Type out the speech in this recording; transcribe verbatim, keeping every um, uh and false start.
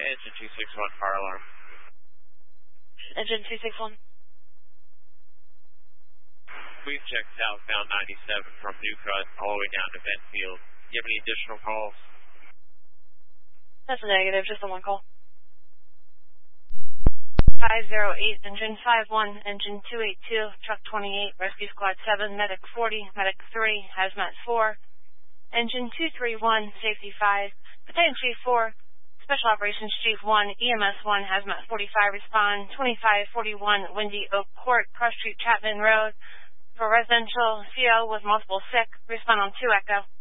Engine two six one, fire alarm. Engine two six one. We've checked southbound ninety-seven from Newcut all the way down to Benfield. Do you have any additional calls? That's a negative, just the one call. five zero eight, engine five one, engine two eight two, truck twenty-eight, rescue squad seven, medic forty, medic three, hazmat four, engine two three one, safety five, battalion chief four, special operations chief one, E M S one, hazmat forty-five, respond twenty-five forty-one, Windy Oak Court, Cross Street, Chapman Road, for residential C O with multiple sick, respond on two Echo.